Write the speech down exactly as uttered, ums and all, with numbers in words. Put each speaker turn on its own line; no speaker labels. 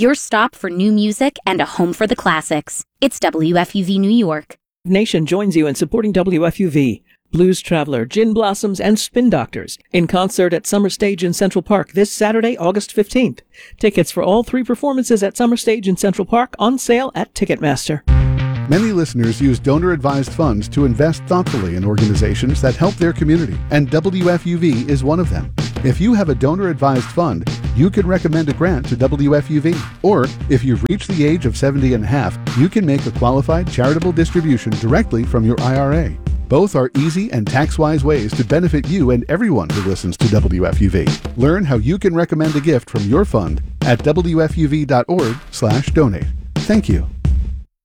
your stop for new music and a home for the classics. It's W F U V New York.
Nation joins you in supporting W F U V. Blues Traveler, Gin Blossoms, and Spin Doctors in concert at Summer Stage in Central Park this Saturday, August fifteenth. Tickets for all three performances at Summer Stage in Central Park on sale at Ticketmaster.
Many listeners use donor-advised funds to invest thoughtfully in organizations that help their community, and W F U V is one of them. If you have a donor-advised fund, you can recommend a grant to W F U V. Or, if you've reached the age of seventy and a half, you can make a qualified charitable distribution directly from your I R A. Both are easy and tax-wise ways to benefit you and everyone who listens to W F U V. Learn how you can recommend a gift from your fund at W F U V dot org slash donate. Thank you.